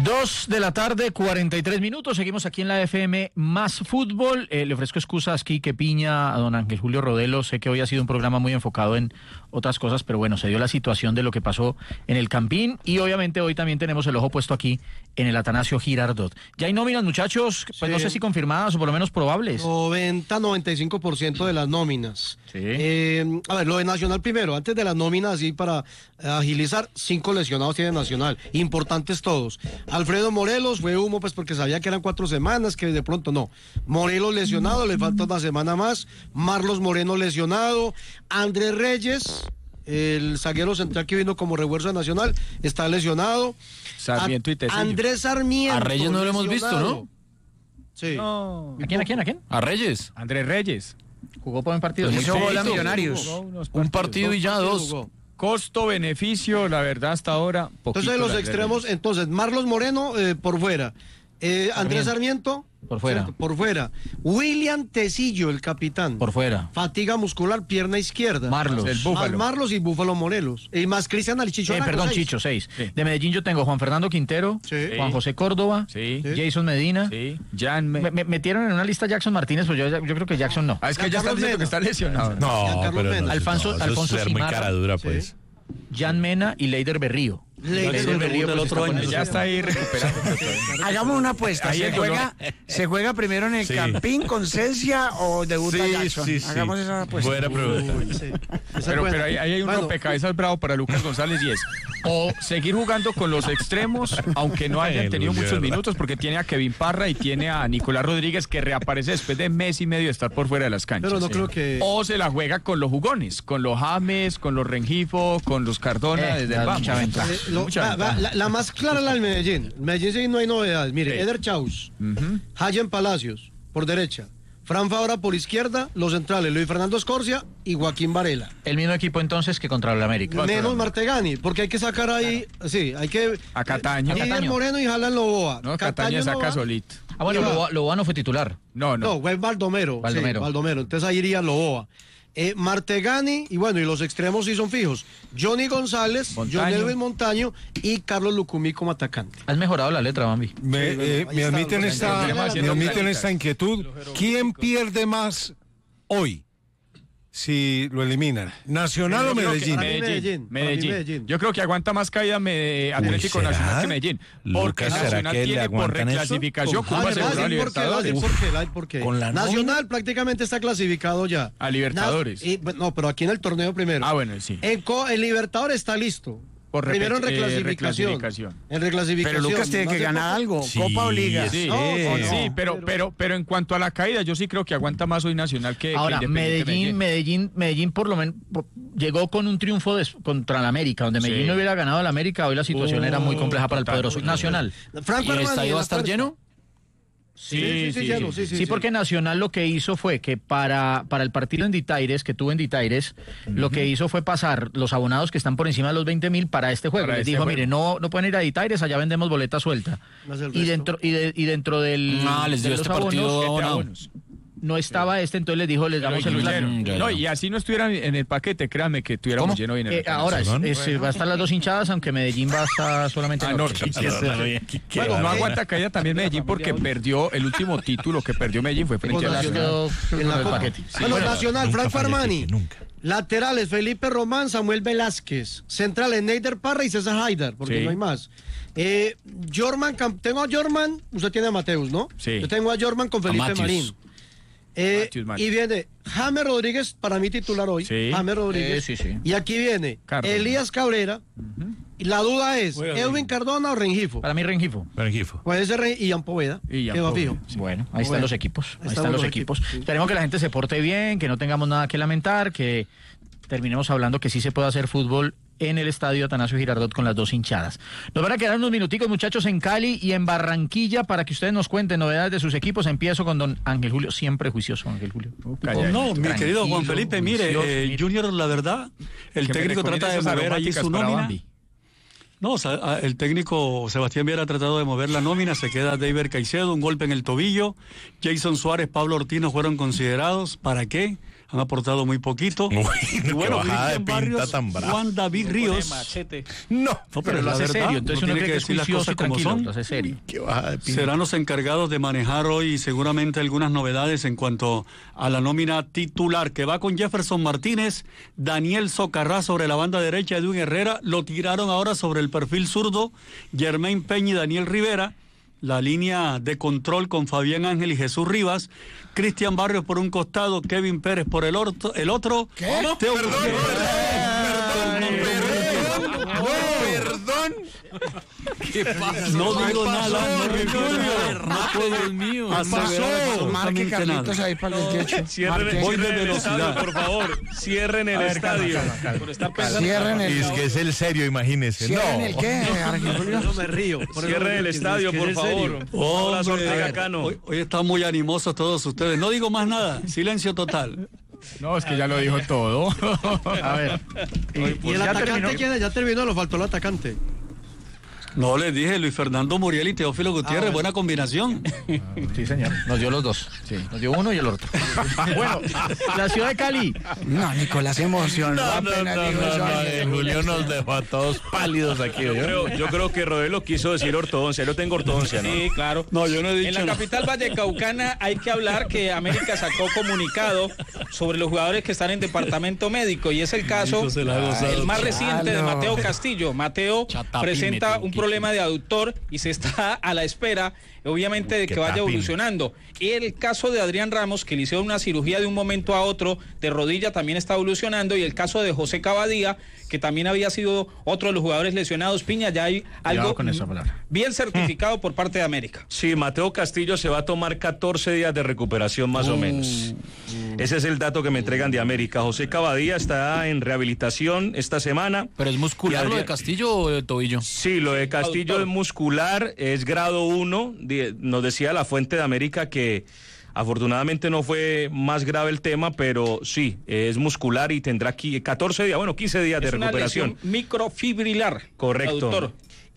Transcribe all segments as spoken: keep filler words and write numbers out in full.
Dos de la tarde, cuarenta y tres minutos. Seguimos aquí en la F M Más Fútbol. Eh, le ofrezco excusas, Quique Piña, a don Ángel Julio Rodelo. Sé que hoy ha sido un programa muy enfocado en otras cosas, pero bueno, se dio la situación de lo que pasó en el Campín y obviamente hoy también tenemos el ojo puesto aquí en el Atanasio Girardot. Ya hay nóminas, muchachos, pues sí. No sé si confirmadas o por lo menos probables. noventa, noventa y cinco por ciento de las nóminas. Sí. Eh, a ver, lo de Nacional primero, antes de las nóminas, así para agilizar, cinco lesionados tiene Nacional, importantes todos. Alfredo Morelos fue humo, pues porque sabía que eran cuatro semanas, que de pronto no. Morelos lesionado, le falta una semana más. Marlos Moreno lesionado. Andrés Reyes, el zaguero central que vino como refuerzo Nacional, está lesionado. Sarmiento y Tecillo. Andrés Sarmiento. A Reyes no lo hemos visto, ¿no? Sí. No. ¿A quién, a quién, a quién? A Reyes. Andrés Reyes. Jugó por un partido. Pues Muy hizo gol a poquito. Millonarios. Un partido y ya dos. Jugó. Costo-beneficio, la verdad, hasta ahora. Entonces los extremos, entonces Marlos Moreno eh, por fuera, eh, Andrés Sarmiento por fuera, ¿cierto? Por fuera, William Tecillo, el capitán, por fuera, fatiga muscular, pierna izquierda, Marlos, el Búfalo. Marlos y Búfalo Morelos, y más Cristian Alichicho. eh, perdón, seis. Chicho, seis. Sí. De Medellín yo tengo Juan Fernando Quintero, sí. Juan José Córdoba, sí. Jason Medina. Sí. Jan me... Me, metieron en una lista Jackson Martínez, pues yo, yo creo que Jackson no. Ah, es que ya está diciendo que está lesionado. No, pero no, Alfonso, no, Alfonso es muy Simarra, cara dura, sí. pues. Jan Mena y Leider Berrío. Leider Berrío el otro año ya está ahí recuperando. Hagamos una apuesta. Ahí ¿Se el juega, ¿Se juega primero en el Sí. Campín con Celsia o debuta Sí, Jackson? sí, sí. Hagamos esa apuesta. Buena pregunta. Uy, sí. Esa Pero, es pero ahí, ahí hay un bueno, rompecabezas bravo para Lucas González y es o seguir jugando con los extremos, aunque no hayan Ay, tenido Lucio, muchos ¿verdad? minutos, porque tiene a Kevin Parra y tiene a Nicolás Rodríguez que reaparece después de mes y medio de estar por fuera de las canchas. Pero no Sí. creo que... O se la juega con los jugones, con los James, con los Rengifo, con los Cardona, Eh, desde da el vamos. mucha ventaja. Eh, lo- Mucha va- va- ventaja. la, la más clara la del Medellín. Medellín sí no hay novedades. Mire, Sí. Eder Chaus, Ujú. Hayen Palacios por derecha, Fran Fabra por izquierda, los centrales Luis Fernando Escorcia y Joaquín Varela. El mismo equipo entonces que contra el América. Contra Menos la- Martegani, porque hay que sacar ahí, sí, hay que... A Cataño. Líder Cataño. Moreno y Jalan Loboa. No, Cataño no saca va. solito. Ah, bueno, Iba. Loboa, Loboa no fue titular. No, no. No, fue Baldomero. Baldomero. Sí, Baldomero. Entonces ahí iría Loboa. Eh, Martegani, y bueno, y los extremos sí son fijos. Johnny González, Montaño. John Edwin Montaño y Carlos Lucumí como atacante. Has mejorado la letra, Bambi. Me, Sí, eh, bueno, ahí me está, admiten pues, esta, tenemos me haciendo admiten planitas. esta inquietud. ¿Quién pierde más hoy si lo eliminan? ¿Nacional Yo o creo que Medellín? Para mí Medellín, Medellín, para mí Medellín. Medellín. Yo creo que aguanta más caída me, Atlético ¿será? Nacional que Medellín. Porque Lucas, ¿será Nacional que le tiene por aguantan eso? reclasificación Ah, Cuba ¿verdad? aseguró a Sí, ¿por qué? Libertadores. ¿Por qué? ¿Por qué? Con la Nacional prácticamente está clasificado ya. A Libertadores. Na- y, bueno, no, pero aquí en el torneo primero. Ah, bueno, sí. En co- el Libertadores está listo. Por Primero en repet- eh, reclasificación. reclasificación. En reclasificación. Pero Lucas tiene No que hace ganar poco- algo, Sí, Copa o Liga. Sí, No, no, sí, no, pero, pero- pero, pero en cuanto a la caída, yo sí creo que aguanta más hoy Nacional que, que Ahora, Independiente Medellín, Medellín, Medellín por lo menos po- llegó con un triunfo des- contra el América, donde Medellín Sí. no hubiera ganado al América, hoy la situación Uh, era muy compleja para el total, poderoso total. Nacional. Franco ¿Y el Armani estadio en va a la estar fuerza. lleno? Sí, sí, sí, lleno, sí, sí, Sí, porque Nacional lo que hizo fue que para, para el partido en Ditaires, que tuvo en Ditaires, lo que hizo fue pasar los abonados que están por encima de los veinte mil para este juego. Para Les este dijo, juego. mire, no, no pueden ir a Ditaires, allá vendemos boleta suelta. Más el Y resto. dentro, y, de- y dentro del Ah, les de dio los este partido abonos, abonado. abonos. no estaba este, entonces les dijo, les Lo damos el incluyeron. Mm, ya, No, ya. y así no estuvieran en el paquete, créame que tuviéramos ¿Cómo? lleno hoy en el Eh, ahora es- ¿Perdón? es- va a estar las dos hinchadas, aunque Medellín va a estar solamente Ah, en no, ocho. Bueno, no aguanta caída también Medellín porque perdió el último título que perdió Medellín fue frente Con a Nacional. Nacional. En la el Copa. paquete. Bueno, bueno, Nacional, nunca Frank falla, Armani. Quique, nunca. Laterales, Felipe Román, Samuel Velázquez. Centrales, Neider Parra y César Haidar, porque Sí. no hay más. Eh, Jorman, Cam- tengo a Jorman, usted tiene a Mateus, ¿no? Sí. Yo tengo a Jorman con Felipe Matthews. Marín. Eh, Matthews, Matthews. y viene James Rodríguez, para mí titular hoy. Sí. James Rodríguez. Eh, sí, sí. Y aquí viene Cardona. Elías Cabrera. Y la duda es, Bueno, ¿Edwin Cardona o Rengifo? Para mí, Rengifo. Rengifo. Puede ser Ren- y Ian Poveda, Y Ian que va Poveda, fijo. sí. Bueno, ahí Bueno, están los equipos. Ahí estamos están los los equipos. equipos, sí. Esperemos que la gente se porte bien, que no tengamos nada que lamentar, que terminemos hablando que sí se puede hacer fútbol en el estadio Atanasio Girardot con las dos hinchadas. Nos van a quedar unos minuticos, muchachos, en Cali y en Barranquilla para que ustedes nos cuenten novedades de sus equipos. Empiezo con don Ángel Julio, siempre juicioso, Ángel Julio. calla. No, mi querido Juan Felipe, mire, juicioso, eh, mire. Junior, la verdad, el Que me técnico recomiende trata de esas mover allí aromáticas su para nómina. Bambi. No, o sea, a- el técnico Sebastián Viera ha tratado de mover la nómina, se queda David Caicedo, un golpe en el tobillo, Jason Suárez, Pablo Ortiz no fueron considerados, ¿para qué? han aportado muy poquito. Uy, Y qué bueno, bajada de Cristian pinta Barrios, tan brava. Juan David Ríos. No, No, Pero es lo la hace verdad, serio, entonces uno uno tiene cree que es decir las juicioso y cosas como tranquilo, son. lo hace serio. qué bajada de pinta. Serán los encargados de manejar hoy seguramente algunas novedades en cuanto a la nómina titular, que va con Jefferson Martínez, Daniel Socarrá sobre la banda derecha, Edwin Herrera, lo tiraron ahora sobre el perfil zurdo, Germain Peña y Daniel Rivera, la línea de control con Fabián Ángel y Jesús Rivas, Cristian Barrios por un costado, Kevin Pérez por el, orto, el otro. ¿Qué? Teo Perdón, Gutiérrez. perdón, perdón, perdón. ¿Qué pasa? No digo ¿Qué nada, pasó, no digo Julio? nada. No puedo Dios mío. aseverar Marque absolutamente Carlitos nada. ahí para el veintiocho. Cierren, Marque. Voy de cierren el estadio, velocidad. por favor. Cierren el estadio. Por estar pensando- Cierren el, Y es que es el serio, imagínese. ¿Cierren No. el qué, Ángel Julio? Yo me río. Por eso Cierren me el río, estadio, es que por es en serio. favor. Hola, Hombre, Ortega Cano. hoy, hoy están muy animosos todos ustedes. No digo más nada. Silencio total. No, es que ya lo dijo todo. A ver. ¿Y el ya atacante terminó. quién es? Ya terminó, lo faltó el atacante. No les dije, Luis Fernando Muriel y Teófilo Gutiérrez, bueno. buena combinación. Sí, señor. Nos dio los dos. Sí, nos dio uno y el otro. Bueno, la ciudad de Cali. No, Nicolás se emocionó. No, no, apenas no, dijo no, eso, no, Ángel. eh, Julio nos dejó a todos pálidos aquí. Yo ¿oyó? creo, yo creo que Rodelo quiso decir ortodoncia. Yo tengo ortodoncia, ¿no? Sí, claro. No, yo no he dicho En la nada. capital vallecaucana hay que hablar que América sacó comunicado sobre los jugadores que están en departamento médico y es el caso, Eso se la ha gozado. el más reciente de Chalo. Mateo Castillo. Mateo Chatapín presenta metió un un quito. problema de aductor y se está a la espera, obviamente, de que Qué vaya tapín. evolucionando. Y el caso de Adrián Ramos, que le hicieron una cirugía de un momento a otro de rodilla, también está evolucionando. Y el caso de José Cavadía, que también había sido otro de los jugadores lesionados. Piña, ya hay algo con esa palabra. bien certificado por parte de América. Sí, Mateo Castillo se va a tomar catorce días de recuperación más o menos. Ese es el dato que me entregan de América. José Cavadía está en rehabilitación esta semana. ¿Pero es muscular Y lo de Adrián- Castillo o de tobillo? Sí, lo de Castillo Autor. es muscular, es grado uno. Nos decía la fuente de América que afortunadamente no fue más grave el tema, pero sí, es muscular y tendrá aquí catorce días, bueno, quince días de Es una recuperación. lesión microfibrilar. Correcto. Doctor.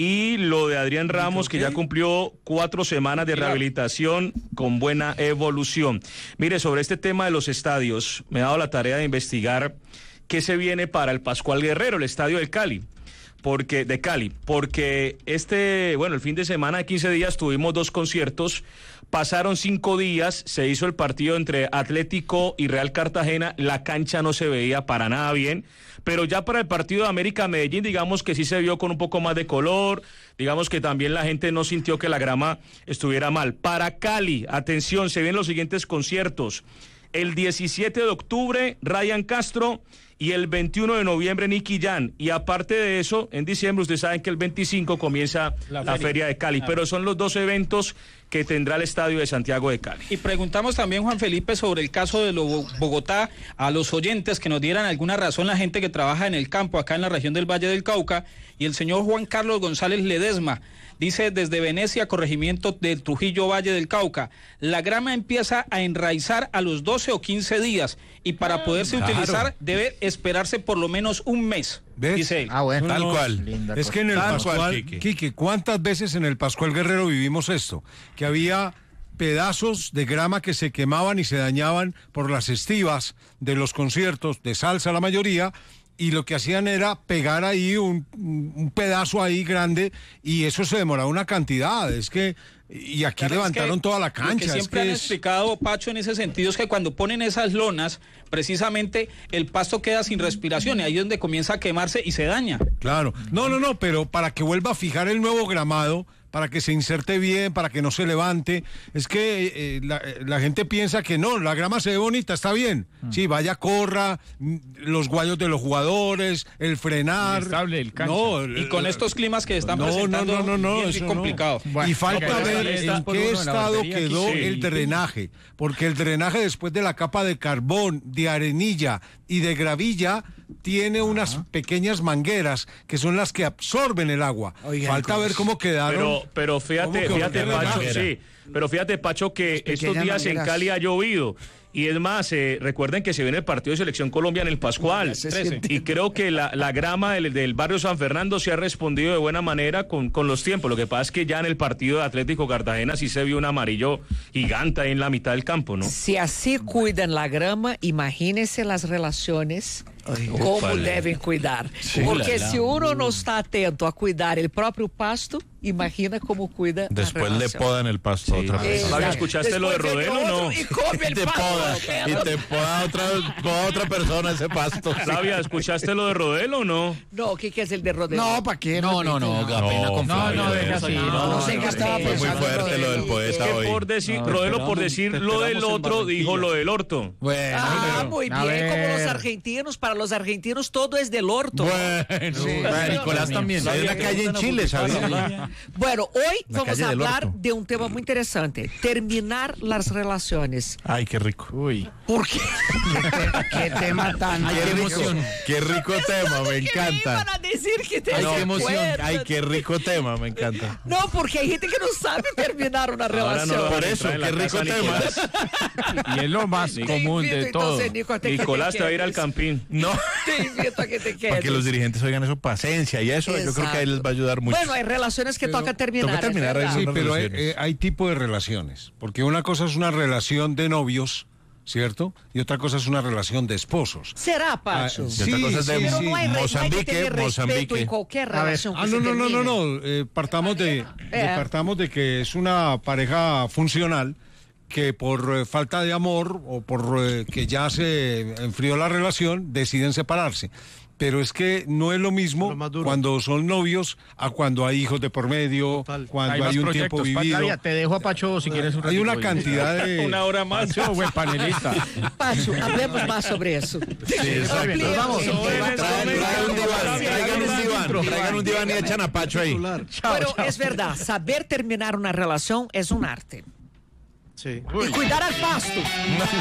Y lo de Adrián Ramos, que ya cumplió cuatro semanas de rehabilitación con buena evolución. Mire, sobre este tema de los estadios, me he dado la tarea de investigar qué se viene para el Pascual Guerrero, el estadio del Cali. Porque, de Cali, porque este, bueno, el fin de semana de quince días tuvimos dos conciertos, pasaron cinco días, se hizo el partido entre Atlético y Real Cartagena, la cancha no se veía para nada bien, pero ya para el partido de América Medellín, digamos que sí se vio con un poco más de color, digamos que también la gente no sintió que la grama estuviera mal. Para Cali, atención, se ven los siguientes conciertos: el diecisiete de octubre, Ryan Castro, y el veintiuno de noviembre, Nicky Jam. Y aparte de eso, en diciembre, ustedes saben que el veinticinco comienza la, La feria. feria. de Cali, Claro. pero son los dos eventos que tendrá el Estadio de Santiago de Cali. Y preguntamos también, Juan Felipe, sobre el caso de lo- Bogotá, a los oyentes que nos dieran alguna razón, la gente que trabaja en el campo, acá en la región del Valle del Cauca, y el señor Juan Carlos González Ledesma, dice desde Venecia, corregimiento del Trujillo Valle del Cauca, la grama empieza a enraizar a los doce o quince días, y para poderse claro. utilizar debe esperarse por lo menos un mes, ¿Ves? dice él. Ah, bueno. Tal cual. Linda Es cosa. que en el Tal cual, Pascual, Quique. Quique, ¿cuántas veces en el Pascual Guerrero vivimos esto? Que había pedazos de grama que se quemaban y se dañaban por las estivas de los conciertos, de salsa la mayoría, y lo que hacían era pegar ahí un, un pedazo ahí grande, y eso se demoraba una cantidad. Es que, y aquí Claro, es levantaron que toda la Lo cancha. que es siempre que han es- explicado, Pacho, en ese sentido es que cuando ponen esas lonas, precisamente el pasto queda sin respiración y ahí es donde comienza a quemarse y se daña. Claro. No, no, no, pero para que vuelva a fijar el nuevo gramado, para que se inserte bien, para que no se levante. Es que eh, la, la gente piensa que no, la grama se ve bonita, está bien. Sí, vaya, corra, mm, los guayos de los jugadores, el frenar. Inestable el cancha. No, Y con eh, estos climas que están no, presentando, no, no, no, no, bien eso no. complicado. Y falta Bueno, ver ahí está en por qué uno en la estado barbería aquí, quedó sí. el drenaje, porque el drenaje después de la capa de carbón, de arenilla y de gravilla tiene unas pequeñas mangueras que son las que absorben el agua. Oigan, Falta ¿cómo ver es? cómo quedaron. Pero, pero fíjate, ¿Cómo que fíjate, manguera? Pacho, Manguera. sí. Pero fíjate, Pacho, que Las estos pequeñas días en mangueras. Cali ha llovido. Y es más, eh, recuerden que se viene el partido de Selección Colombia en el Pascual. Ya se siente. Y creo que la, la grama del, del barrio San Fernando se ha respondido de buena manera con, con los tiempos. Lo que pasa es que ya en el partido de Atlético Cartagena sí se vio un amarillo gigante ahí en la mitad del campo, ¿no? Si así cuidan la grama, imagínense las relaciones, como Ufale. deben cuidar. Sí, Porque la, la. si uno no está atento a cuidar el propio pasto, imagina cómo cuida Después la le relación. podan el pasto otra vez. Exacto. Flavio, ¿escuchaste lo de Después viene Rodelo o no? otro Y come Y el te pasto. poda, y te poda otra, poda otra persona ese pasto. Flavia, ¿escuchaste lo de Rodelo o no? No, ¿qué, qué es el de Rodelo? No, ¿para qué? No, no, no, Repite, apenas con No, Flavio. no, deja así, no, no, no sé no, qué no. estaba Fue muy pensando fuerte lo del poeta Que hoy. por decir, No, Rodelo por esperamos- decir te lo del esperamos en otro, Barranquilla. dijo lo del orto. Bueno, Ah, pero- muy a bien, como los ver. argentinos. Para los argentinos todo es del orto. Bueno, Sí, bueno, Nicolás también. Hay una calle en Chile, ¿sabía? Bueno, hoy La vamos calle a del hablar orto. de un tema muy interesante. Terminar las relaciones. Ay, qué rico. Uy. ¿Por qué? Qué tema tan Qué rico. emoción. Qué rico tema, me Me iban encanta. a decir que te Ay, qué emoción. acuerdas. Ay, qué rico tema, me encanta. No, porque hay gente que no sabe terminar una Ahora no relación. lo Por van a eso, entrar en la qué rico casa, tema. Nicolás. Y es lo más Te común invito, de todo. entonces, Nico, a que te Nicolás te va a ir al quedes. campín. No, Te invito a que te quedes. para que los dirigentes oigan eso, paciencia y eso, yo creo que ahí les va a ayudar mucho. Bueno, hay relaciones que toca terminar. toca terminar es ahí, verdad. Sí, unas pero hay, relaciones. eh, hay tipo de relaciones, porque una cosa es una relación de novios, ¿cierto? Y otra cosa es una relación de esposos. ¿Será, Ah, Pacho? Y otra cosa es de Pero no hay, re- no hay que Mozambique, tener respeto Mozambique. en cualquier A ver. relación que Ah, se no, no, no, no, termine. no. eh, partamos de, de- Eh. partamos de que es una pareja funcional que por eh, falta de amor o por eh, que ya se enfrió la relación deciden separarse. Pero es que no es lo mismo Lo más duro. cuando son novios a cuando hay hijos de por medio, Total. cuando hay, más un proyectos. tiempo Pa- vivido. Flavia, te dejo a Pacho si quieres un Hay una ratico. cantidad de... Una hora más. Pacho, buen panelista. Pacho, hablemos más sobre eso. Sí, exacto. Ampliemos. Vamos. Sí. Traigan, traigan un diván, traigan un diván, traigan un diván y echan a Pacho ahí. Titular. Bueno, es verdad, saber terminar una relación es un arte. Sí. Y cuidar al pasto.